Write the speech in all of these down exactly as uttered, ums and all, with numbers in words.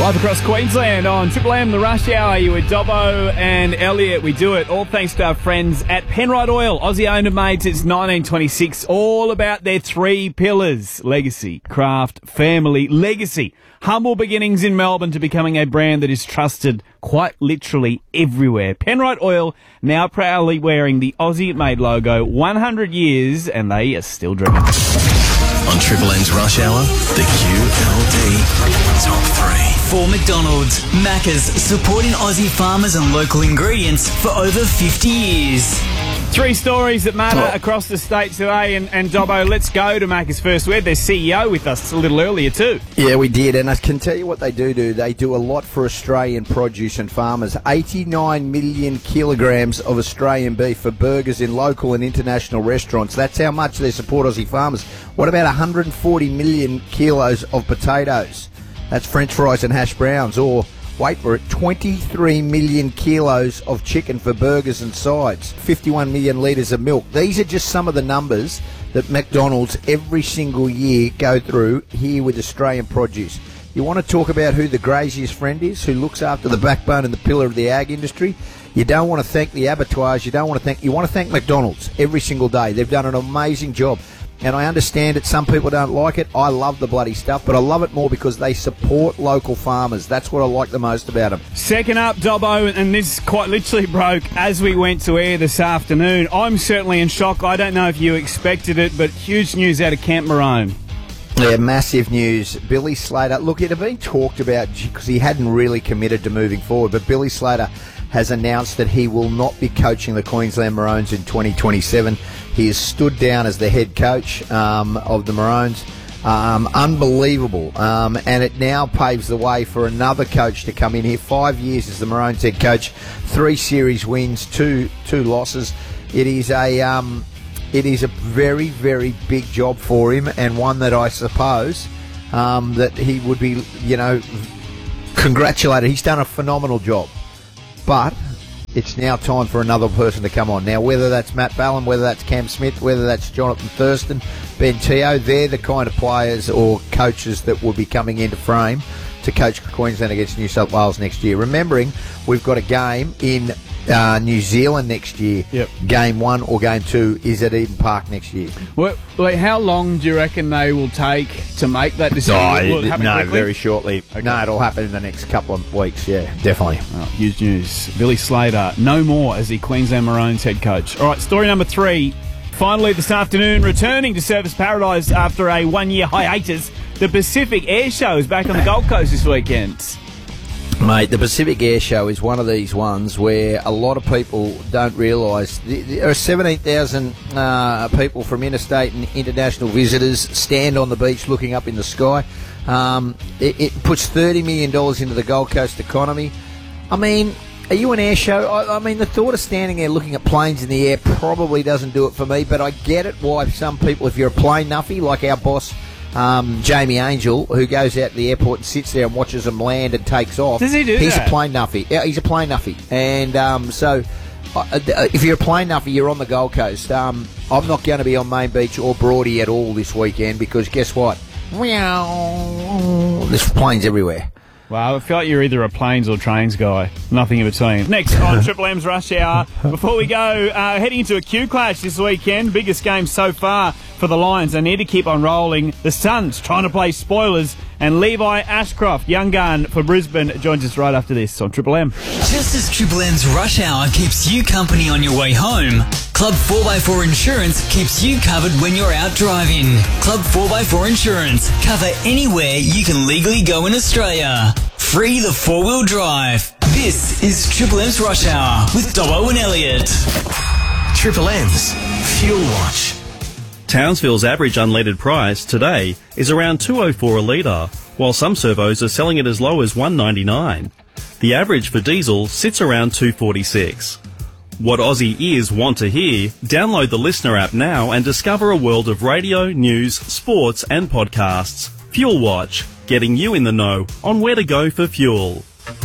Live across Queensland on Triple M, the Rush Hour. You with Dobbo and Elliot. We do it all thanks to our friends at Penrite Oil. Aussie owned and made since nineteen twenty-six. All about their three pillars: legacy, craft, family, legacy. Humble beginnings in Melbourne to becoming a brand that is trusted quite literally everywhere. Penrite Oil now proudly wearing the Aussie made logo. one hundred years and they are still driven. On Triple M's Rush Hour, the Q L D Top three. For McDonald's, Macca's, supporting Aussie farmers and local ingredients for over fifty years. Three stories that matter oh. across the state today, and, and Dobbo, let's go to Macca's first. We had their C E O with us a little earlier too. Yeah, we did, and I can tell you what they do do. They do a lot for Australian produce and farmers. eighty-nine million kilograms of Australian beef for burgers in local and international restaurants. That's how much they support Aussie farmers. What about one hundred forty million kilos of potatoes? That's French fries and hash browns. Or, wait for it, twenty-three million kilos of chicken for burgers and sides. fifty-one million litres of milk. These are just some of the numbers that McDonald's every single year go through here with Australian produce. You want to talk about who the graziest friend is, who looks after the backbone and the pillar of the ag industry? You don't want to thank the abattoirs. You don't want to thank. You want to thank McDonald's every single day. They've done an amazing job. And I understand that some people don't like it. I love the bloody stuff, but I love it more because they support local farmers. That's what I like the most about them. Second up, Dobbo, and this quite literally broke as we went to air this afternoon. I'm certainly in shock. I don't know if you expected it, but huge news out of Camp Maroon. Yeah, massive news. Billy Slater, look, it had been talked about because he hadn't really committed to moving forward, but Billy Slater has announced that he will not be coaching the Queensland Maroons in twenty twenty-seven. He has stood down as the head coach um, of the Maroons. Um, unbelievable. Um, and it now paves the way for another coach to come in here. Five years as the Maroons head coach, three series wins, two two losses. It is a um, it is a very, very big job for him, and one that I suppose um, that he would be, you know, congratulated. He's done a phenomenal job. But it's now time for another person to come on. Now, whether that's Matt Ballon, whether that's Cam Smith, whether that's Jonathan Thurston, Ben Teo, they're the kind of players or coaches that will be coming into frame to coach Queensland against New South Wales next year. Remembering, we've got a game in uh, New Zealand next year. Yep. Game one or game two is at Eden Park next year. Well, like, how long do you reckon they will take to make that decision? Oh, will it happen no, quickly? very shortly. Okay. No, it'll happen in the next couple of weeks, yeah, definitely. Oh, huge news. Billy Slater, no more as the Queensland Maroons head coach. All right, story number three. Finally, this afternoon, returning to Surfers Paradise after a one-year hiatus, the Pacific Air Show is back on the Gold Coast this weekend. Mate, the Pacific Air Show is one of these ones where a lot of people don't realise. There are seventeen thousand uh, people from interstate and international visitors stand on the beach looking up in the sky. Um, it, it puts thirty million dollars into the Gold Coast economy. I mean, are you an air show? I, I mean, the thought of standing there looking at planes in the air probably doesn't do it for me, but I get it why some people, if you're a plane nuffy, like our boss, Um, Jamie Angel, who goes out to the airport and sits there and watches them land and takes off. Does he do he's that? He's a plane nuffy. Yeah, he's a plane nuffy. And um, so, uh, if you're a plane nuffy, you're on the Gold Coast. Um, I'm not going to be on Main Beach or Broadie at all this weekend because guess what? There's planes everywhere. Well, I feel like you're either a planes or trains guy. Nothing in between. Next on Triple M's Rush Hour. Before we go, uh, heading into a Q Clash this weekend. Biggest game so far for the Lions. They need to keep on rolling. The Suns trying to play spoilers. And Levi Ashcroft, young gun for Brisbane, joins us right after this on Triple M. Just as Triple M's Rush Hour keeps you company on your way home, Club four by four Insurance keeps you covered when you're out driving. Club four by four Insurance. Cover anywhere you can legally go in Australia. Free the four-wheel drive. This is Triple M's Rush Hour with Dobbo and Elliot. Triple M's Fuel Watch. Townsville's average unleaded price today is around two oh four a litre, while some servos are selling it as low as one ninety-nine. The average for diesel sits around two forty-six. What Aussie ears want to hear? Download the Listener app now and discover a world of radio, news, sports and podcasts. Fuel Watch, getting you in the know on where to go for fuel.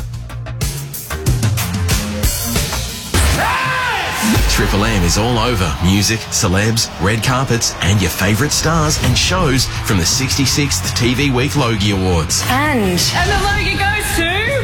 Triple M is all over music, celebs, red carpets, and your favourite stars and shows from the sixty-sixth T V Week Logie Awards. And... And the Logie goes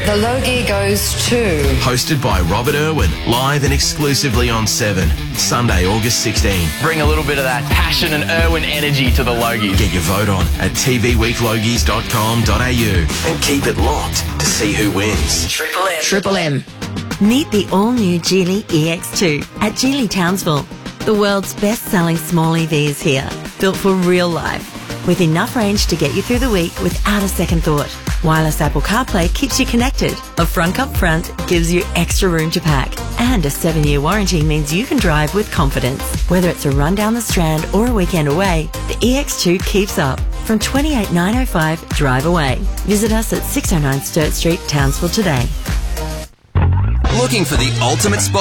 The Logie goes to... Hosted by Robert Irwin, live and exclusively on Seven, Sunday, August sixteenth. Bring a little bit of that passion and Irwin energy to the Logie. Get your vote on at t v week logies dot com dot a u and keep it locked to see who wins. Triple M. Triple M. Meet the all-new Geely E X two at Geely Townsville. The world's best-selling small E V is here, built for real life, with enough range to get you through the week without a second thought. Wireless Apple CarPlay keeps you connected. A front cup front gives you extra room to pack. And a seven-year warranty means you can drive with confidence. Whether it's a run down the Strand or a weekend away, the E X two keeps up. From twenty-eight thousand nine hundred five, drive away. Visit us at six oh nine Sturt Street, Townsville today. Looking for the ultimate spot